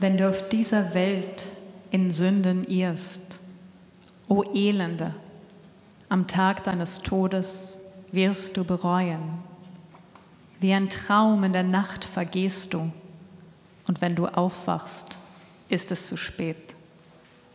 Wenn du auf dieser Welt in Sünden irrst, o Elende, am Tag deines Todes wirst du bereuen. Wie ein Traum in der Nacht vergehst du, und wenn du aufwachst, ist es zu spät.